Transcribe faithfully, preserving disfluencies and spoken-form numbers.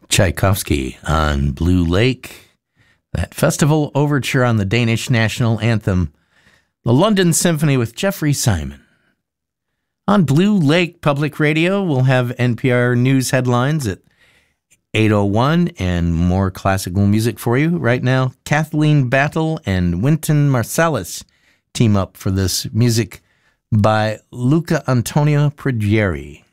Tchaikovsky on Blue Lake, that festival overture on the Danish national anthem, the London Symphony with Jeffrey Simon. On Blue Lake Public Radio, we'll have N P R News headlines at eight oh one and more classical music for you. Right now, Kathleen Battle and Wynton Marsalis team up for this music by Luca Antonio Preggieri.